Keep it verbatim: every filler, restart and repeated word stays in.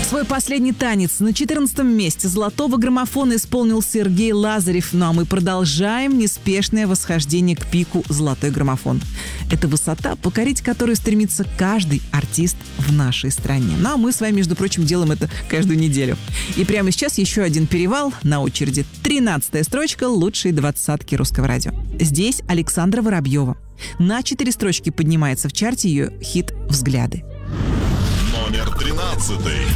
Свой последний танец на четырнадцатом месте золотого граммофона исполнил Сергей Лазарев. Ну а мы продолжаем неспешное восхождение к пику «Золотой граммофон». Это высота, покорить которую стремится каждый артист в нашей стране. Ну а мы с вами, между прочим, делаем это каждую неделю. И прямо сейчас еще один перевал. На очереди тринадцатая строчка лучшей двадцатки русского радио. Здесь Александра Воробьева. На четыре строчки поднимается в чарте ее хит «Взгляды». Номер тринадцатый.